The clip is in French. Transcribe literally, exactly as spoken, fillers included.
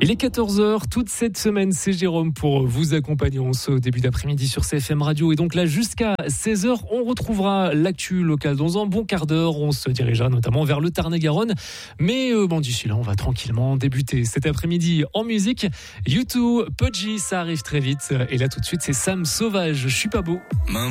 Il est quatorze heures, toute cette semaine, c'est Jérôme pour vous accompagner en ce début d'après-midi sur C F M Radio. Et donc là, jusqu'à seize heures, on retrouvera l'actu locale. Dans un bon quart d'heure, on se dirigera notamment vers le Tarn-et-Garonne. Mais euh, bon, d'ici là, on va tranquillement débuter cet après-midi en musique. U deux, Pudgy, ça arrive très vite. Et là, tout de suite, c'est Sam Sauvage. Je suis pas beau.